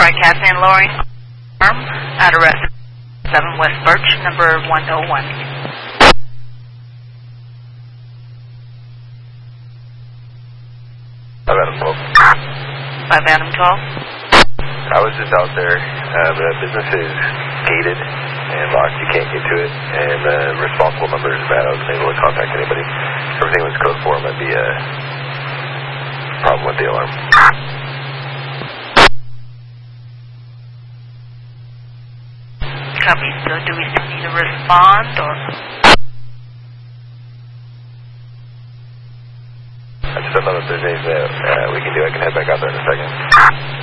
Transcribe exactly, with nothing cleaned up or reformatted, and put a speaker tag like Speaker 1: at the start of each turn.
Speaker 1: TriCast and lowering arm at arrest seven West Birch, number one oh one.
Speaker 2: five Adam twelve.
Speaker 1: five Adam twelve.
Speaker 2: I was just out there. Uh, the business is gated and locked. You can't get to it. And the uh, responsible number is bad. I wasn't able to contact anybody. Everything was code four. Might be a problem with the alarm.
Speaker 1: Copy. So do we still need to respond or?
Speaker 2: I just don't know if there's anything that uh, we can do. I can head back out there in a second.